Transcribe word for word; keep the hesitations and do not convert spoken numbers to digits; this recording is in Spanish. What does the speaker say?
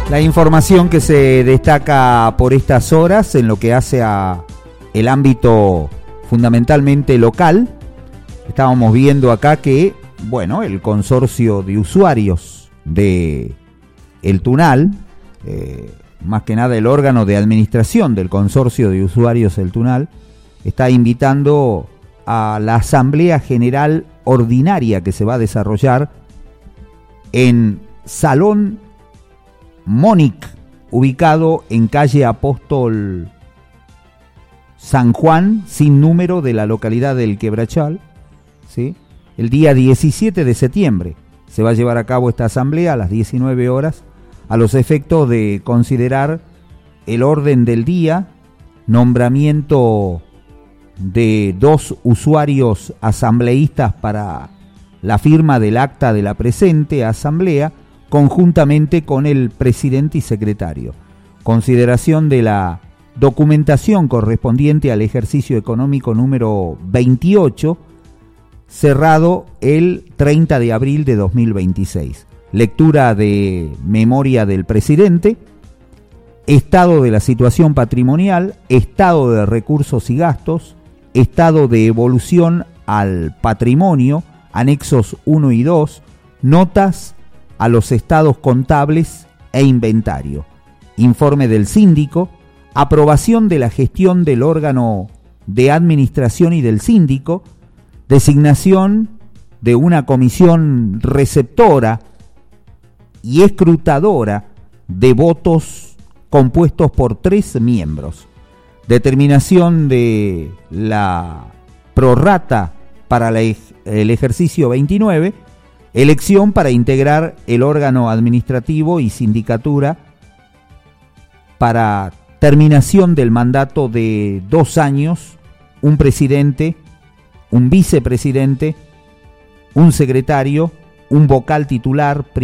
La información que se destaca por estas horas en lo que hace a el ámbito fundamentalmente local, estábamos viendo acá que, bueno, el consorcio de usuarios de el Tunal, eh, más que nada el órgano de administración del consorcio de usuarios del Tunal, está invitando a la Asamblea General Ordinaria que se va a desarrollar en Salón Mónic, ubicado en calle Apóstol San Juan, sin número, de la localidad del Quebrachal, ¿sí? El día diecisiete de septiembre se va a llevar a cabo esta asamblea a las diecinueve horas, a los efectos de considerar el orden del día, nombramiento de dos usuarios asambleístas para la firma del acta de la presente asamblea, conjuntamente con el presidente y secretario. Consideración de la documentación correspondiente al ejercicio económico número veintiocho, cerrado el treinta de abril de dos mil veintiséis. Lectura de memoria del presidente, estado de la situación patrimonial, estado de recursos y gastos, estado de evolución al patrimonio, anexos uno y dos, notas a los estados contables e inventario, informe del síndico, aprobación de la gestión del órgano de administración y del síndico, designación de una comisión receptora y escrutadora de votos compuestos por tres miembros, determinación de la prorrata para la, el ejercicio veintinueve, elección para integrar el órgano administrativo y sindicatura para terminación del mandato de dos años, un presidente, un vicepresidente, un secretario, un vocal titular,